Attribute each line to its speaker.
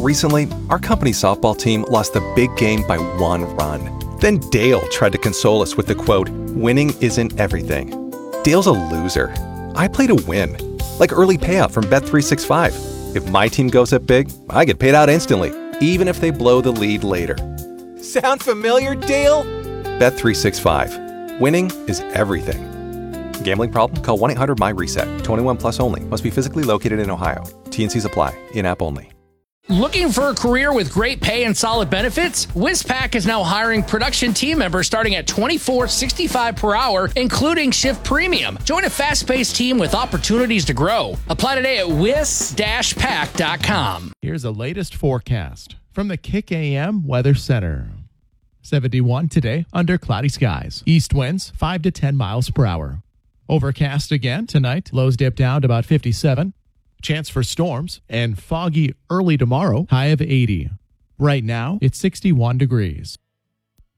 Speaker 1: Recently, our company softball team lost the big game by 1 run. Then Dale tried to console us with the quote, "Winning isn't everything." Dale's a loser. I play to win. Like early payout from Bet365. If my team goes up big, I get paid out instantly, even if they blow the lead later. Sound familiar, Dale? Bet365. Winning is everything. Gambling problem? Call 1-800-MY-RESET. 21 plus only. Must be physically located in Ohio. T&Cs apply. In-app only.
Speaker 2: Looking for a career with great pay and solid benefits? WizPack is now hiring production team members starting at $24.65 per hour, including shift premium. Join a fast-paced team with opportunities to grow. Apply today at wiz-pack.com.
Speaker 3: Here's the latest forecast from the Kick AM Weather Center. 71 today under cloudy skies. East winds 5 to 10 miles per hour. Overcast again tonight. Lows dip down to about 57. Chance for storms and foggy early tomorrow, high of 80. Right now, it's 61 degrees.